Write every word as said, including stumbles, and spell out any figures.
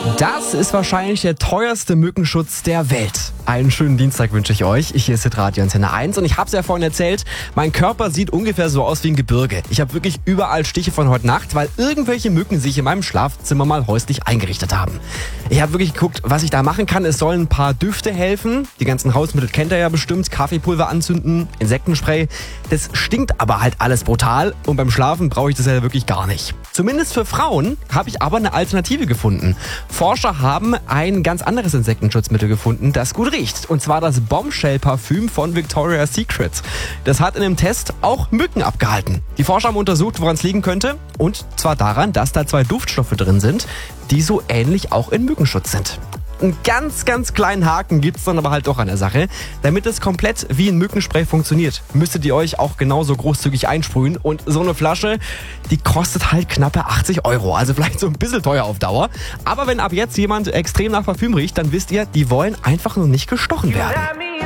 Das ist wahrscheinlich der teuerste Mückenschutz der Welt. Einen schönen Dienstag wünsche ich euch. Hier ist Radio Antenne eins und ich habe es ja vorhin erzählt, mein Körper sieht ungefähr so aus wie ein Gebirge. Ich habe wirklich überall Stiche von heute Nacht, weil irgendwelche Mücken sich in meinem Schlafzimmer mal häuslich eingerichtet haben. Ich habe wirklich geguckt, was ich da machen kann. Es sollen ein paar Düfte helfen. Die ganzen Hausmittel kennt ihr ja bestimmt. Kaffeepulver anzünden, Insektenspray. Das stinkt aber halt alles brutal und beim Schlafen brauche ich das ja wirklich gar nicht. Zumindest für Frauen habe ich aber eine Alternative gefunden. Forscher haben ein ganz anderes Insektenschutzmittel gefunden, das gut riecht. Und zwar das Bombshell-Parfüm von Victoria's Secret. Das hat in einem Test auch Mücken abgehalten. Die Forscher haben untersucht, woran es liegen könnte. Und zwar daran, dass da zwei Duftstoffe drin sind, die so ähnlich auch in Mückenschutz sind. Einen ganz, ganz kleinen Haken gibt's dann aber halt doch an der Sache. Damit es komplett wie ein Mückenspray funktioniert, müsstet ihr euch auch genauso großzügig einsprühen. Und so eine Flasche, die kostet halt knappe achtzig Euro. Also vielleicht so ein bisschen teuer auf Dauer. Aber wenn ab jetzt jemand extrem nach Parfüm riecht, dann wisst ihr, die wollen einfach nur nicht gestochen werden.